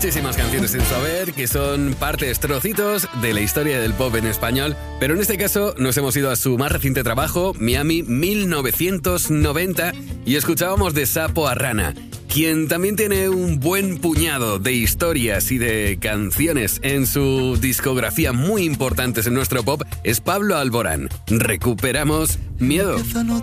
Muchísimas canciones sin saber que son partes, trocitos de la historia del pop en español, pero en este caso nos hemos ido a su más reciente trabajo, Miami 1990, y escuchábamos de sapo a rana. Quien también tiene un buen puñado de historias y de canciones en su discografía muy importantes en nuestro pop es Pablo Alborán. Recuperamos Miedo.